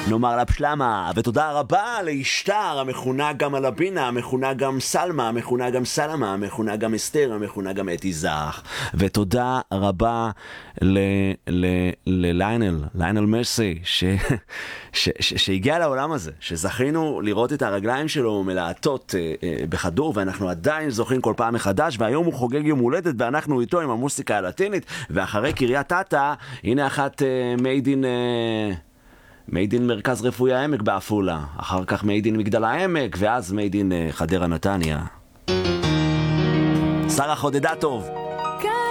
נאמר לה בשלמה, ותודה רבה לאשתר, המכונה גם אלבינה, המכונה גם סלמה, המכונה גם סלמה, המכונה גם אסתר, המכונה גם אתיזך. ותודה רבה ליינל מסי, שהגיע לעולם הזה, שזכינו לראות את הרגליים שלו מלהטות בכדור, ואנחנו עדיין זוכים כל פעם מחדש, והיום הוא חוגג יום הולדת, ואנחנו איתו עם המוסיקה הלטינית, ואחרי קריית אתא, הנה אחת מיידין מרכז רפואי העמק בעפולה, אחר כך מיידין מגדל העמק, ואז מיידין חדרה נתניה. שרה חודדה טוב.